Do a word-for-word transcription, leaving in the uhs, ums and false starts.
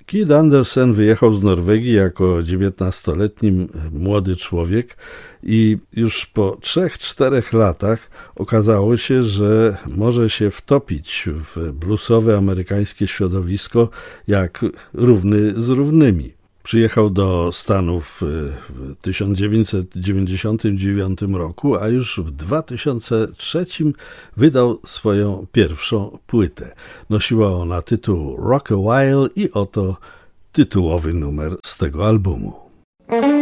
Keith Andersen wyjechał z Norwegii jako dziewiętnastoletni młody człowiek i już po trzech, czterech latach okazało się, że może się wtopić w bluesowe amerykańskie środowisko jak równy z równymi. Przyjechał do Stanów w tysiąc dziewięćset dziewięćdziesiątym dziewiątym roku, a już w dwa tysiące trzecim wydał swoją pierwszą płytę. Nosiła ona tytuł Rock a While i oto tytułowy numer z tego albumu.